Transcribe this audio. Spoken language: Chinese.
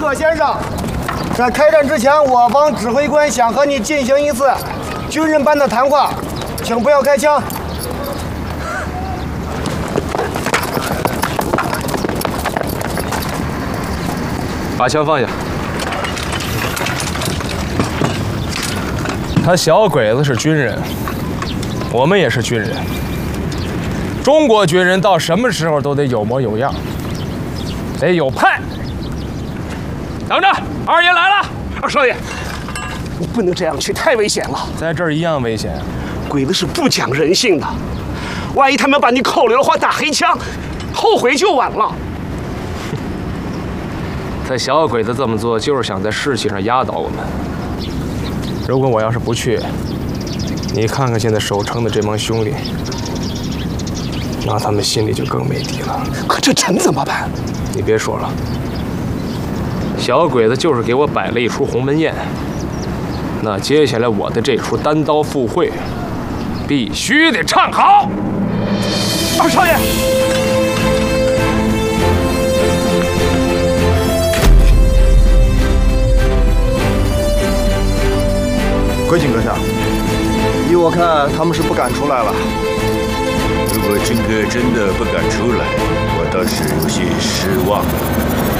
诺先生，在开战之前，我方指挥官想和你进行一次军人般的谈话，请不要开枪。 把枪放下。他小鬼子是军人，我们也是军人。中国军人到什么时候都得有模有样，得有派。等着，二爷来了。 二少爷，你不能这样去，太危险了。 在这儿一样危险。 鬼子是不讲人性的，万一他们把你扣留的话，打黑枪，后悔就晚了。 他小鬼子这么做，就是想在士气上压倒我们。如果我要是不去，你看看现在守城的这帮兄弟，那他们心里就更没底了。 可这朕怎么办？ 你别说了，小鬼子就是给我摆了一出鸿门宴。那接下来我的这出单刀赴会，必须得唱好。 二少爷。 贵景阁下，依我看，他们是不敢出来了。 如果真哥真的不敢出来，我倒是有些失望。